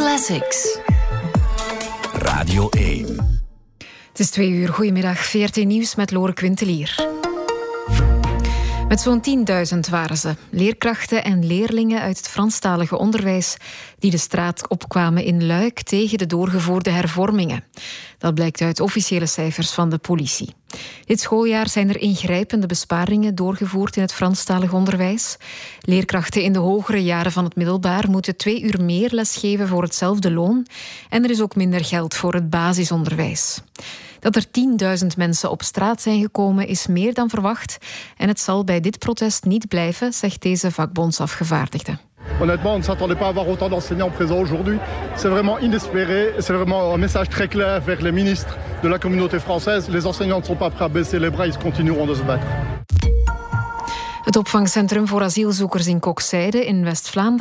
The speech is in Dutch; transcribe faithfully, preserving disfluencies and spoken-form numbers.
Classics. Radio één. Het is twee uur. Goedemiddag. V R T Nieuws met Lore Quintelier. Met zo'n tienduizend waren ze, leerkrachten en leerlingen uit het Franstalige onderwijs, die de straat opkwamen in Luik tegen de doorgevoerde hervormingen. Dat blijkt uit officiële cijfers van de politie. Dit schooljaar zijn er ingrijpende besparingen doorgevoerd in het Franstalig onderwijs. Leerkrachten in de hogere jaren van het middelbaar moeten twee uur meer lesgeven voor hetzelfde loon. En er is ook minder geld voor het basisonderwijs. Dat er tienduizend mensen op straat zijn gekomen is meer dan verwacht. En het zal bij dit protest niet blijven, zegt deze vakbondsafgevaardigde. Honnêtement, on ne s'attendait pas à avoir autant d'enseignants présents aujourd'hui. C'est vraiment inespéré. C'est vraiment un message très clair vers les ministres de la communauté française. Les enseignants ne sont pas prêts à baisser les bras, ils continueront de se battre. Het opvangcentrum voor asielzoekers in Kokzijde in West-Vlaanderen